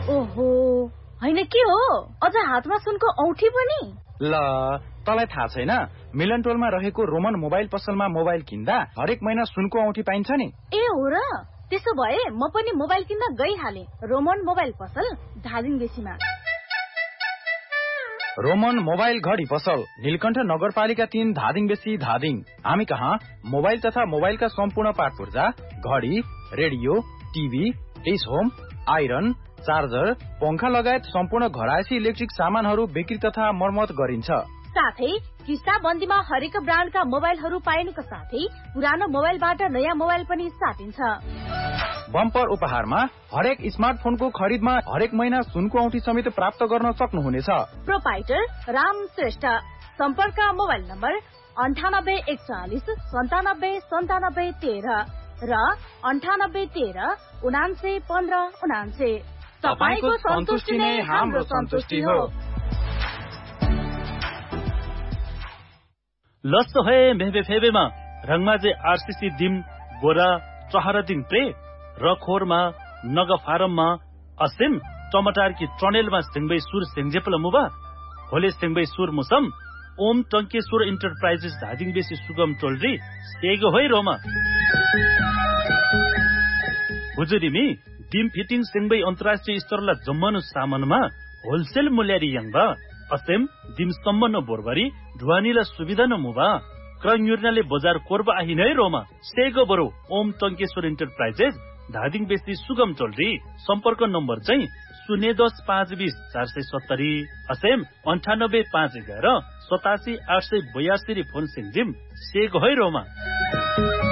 ओहो, हैन के हो? अझ हातमा सुनको औठी पनि? ल, तँलाई थाहा छैन? मिलन टोलमा रहेको रोमन मोबाइल पसलमा मोबाइल किन्दा हरेक महिना सुनको औठी पाइन्छ नि। ए हो र? त्यसो भए म पनि मोबाइल किन्न गइहाले। रोमन मोबाइल पसल धादिङ बेसीमा। रोमन मोबाइल घडी पसल नीलकण्ठ नगरपालिका 3 धादिङ बेसी धादिङ। हामी कहाँ मोबाइल तथा मोबाइलका सम्पूर्ण पार्ट पुर्जा, घडी, radio, TV, dish home, iron, charger, पंखा लगायत सम्पूर्ण घरायसी इलेक्ट्रिक सामानहरू बिक्री तथा मर्मत गरिन्छ। साथै किस्ता बन्दीमा हरेक ब्रान्डका मोबाइलहरू पाइनुका साथै पुरानो मोबाइलबाट नयाँ मोबाइल पनि साटिन्छ। बम्पर उपहारमा हरेक स्मार्टफोनको खरिदमा हरेक महिना सुनको औँठी समेत प्राप्त गर्न सक्नुहुनेछ। प्रोपाइटर राम श्रेष्ठ। सम्पर्क मोबाइल नम्बर 9841 97 97 13 र 9813 79 15 79। तपाईको सन्तुष्टि नै हाम्रो सन्तुष्टि हो। लस्स है मेहबे फेबेमा रंगमाजे आरसीसी दिम गोरा चहरा दिङ प्रे रखोरमा नग फारममा असिम टमाटर की ट्रनेलमा सिंगबै सुर सिंगजेपल मुबा होले सिंगबै सुर मुसम ओम टंकेश्वर इन्टरप्राइजेस धादिङ बेसी सुगम टोलरी सेगो होइ रोमा हुजुरिमी डिम फिटिङ सिंगबै अन्तर्राष्ट्रिय स्तरला जम्मनु सामानमा होलसेल मूल्यरी यंगबा असेम दिम सम्मन बोरबरी ढुवानीला सुविधा न मुबा क्रन्युर्नाले बजार कोर्बा आहिनै रोमा सेगो बरो ओम टंकेश्वर इन्टरप्राइजेस धादिङ बेसी सुगम टोलरी सम्पर्क नम्बर चाहिँ 010 520 470 असेम 98 511 87 882 फोन सिंजिम सेगो है रोमा।